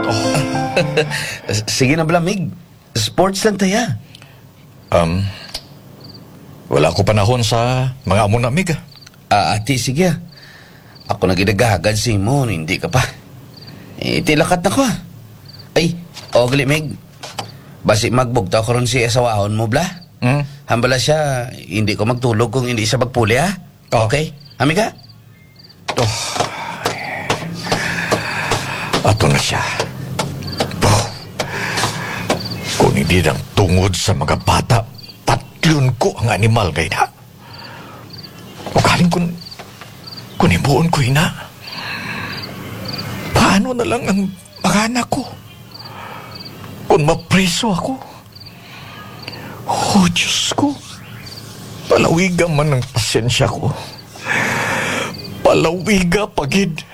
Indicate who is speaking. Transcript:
Speaker 1: Sige na Blamig. Sports lang taya.
Speaker 2: Wala ko panahon sa mga amon na amiga.
Speaker 1: Ati, sige. Ako na ginagahagad si mo, hindi ka pa. Tilakat na ko. Ay, ogli Mig. Basi magbugta ko ron si asawahon mo, bla. Hambala siya, hindi ko magtulog kung hindi siya magpuli, ha? Okay? Amiga?
Speaker 2: Ato na siya. Kung hindi nang tungod sa mga bata, patlyon ko ang animal kay na. O kaling kung ibuon ko ina, paano na lang ang mga anak ko? Kung mapreso ako? Oh, Diyos ko. Palawiga man ang pasensya ko. Palawiga pagid.